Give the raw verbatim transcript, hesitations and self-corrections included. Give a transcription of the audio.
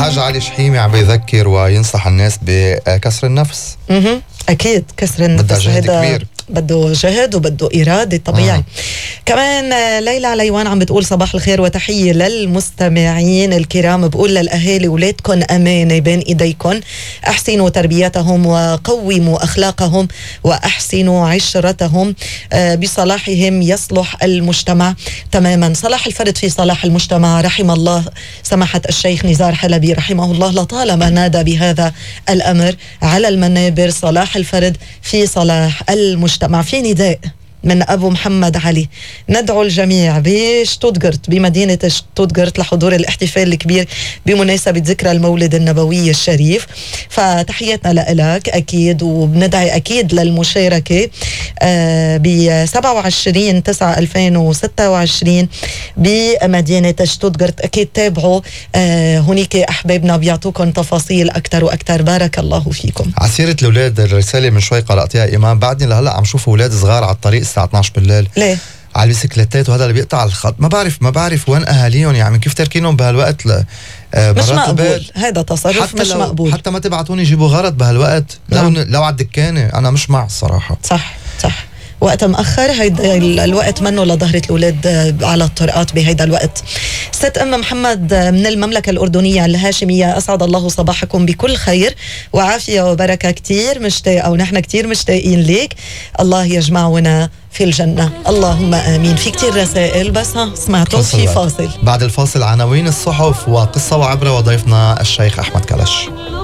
الحاج علي شحيمي عم بيذكر وينصح الناس بكسر النفس. اها اكيد كسر النفس بدها جهد كبير، بده جهد وبده إرادة طبيعي. آه. كمان ليلى عليوان عم بتقول صباح الخير وتحية للمستمعين الكرام، بقول للأهالي ولادكن أمانة بين إيديكن، أحسنوا تربيتهم وقوموا أخلاقهم وأحسنوا عشرتهم، آه بصلاحهم يصلح المجتمع. تماما، صلاح الفرد في صلاح المجتمع. رحم الله سماحة الشيخ نزار حلبي رحمه الله لطالما نادى بهذا الأمر على المنابر، صلاح الفرد في صلاح المجتمع. مع في نداء من أبو محمد علي، ندعو الجميع بشتوتغارت بمدينة شتوتغارت لحضور الاحتفال الكبير بمناسبة ذكرى المولد النبوي الشريف. فتحياتنا لك أكيد، وبندعي أكيد للمشاركة ب سبعة وعشرين تسعة ألفين وستة وعشرين بمدينة شتوتغارت. أكيد تابعوا هناك أحبابنا بيعطوكم تفاصيل أكتر وأكتر. بارك الله فيكم. عسيرة الأولاد، الرسالة من شوي قرأتها إيمان، بعدني لهلا عم شوف أولاد صغار على الطريق الساعة اثنعش بالليل. ليه؟ على البسكليتات، وهذا اللي بيقطع الخط. ما بعرف ما بعرف وين أهاليهم، يعني كيف تركينهم بهالوقت ل... آه مش مقبول، هذا تصرف مش مقبول. حتى ما تبعتوني يجيبوا غرض بهالوقت. نعم. لو لو على الدكانة أنا مش مع الصراحة. صح صح، وقت مأخر هيدا الوقت منه لظهرة الأولاد على الطرقات بهيدا الوقت. ست أم محمد من المملكة الأردنية الهاشمية، أسعد الله صباحكم بكل خير وعافية وبركة. كتير مشتاقة ونحن كتير مشتاقين ليك، الله يجمعنا في الجنة اللهم آمين. في كتير رسائل بس ها سمعتوا في فاصل. بعد الفاصل عناوين الصحف وقصة وعبرة وضيفنا الشيخ أحمد كلش.